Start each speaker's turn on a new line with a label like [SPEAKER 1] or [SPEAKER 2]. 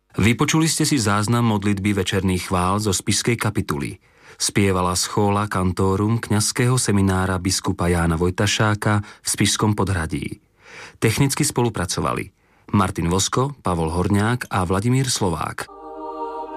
[SPEAKER 1] Vypočuli ste si záznam modlitby večerných chvál zo spišskej kapituly. Spievala schola kantórum kňazského seminára biskupa Jána Vojtašáka v Spišskom Podhradí. Technicky spolupracovali Martin Vosko, Pavol Horňák a Vladimír Slovák.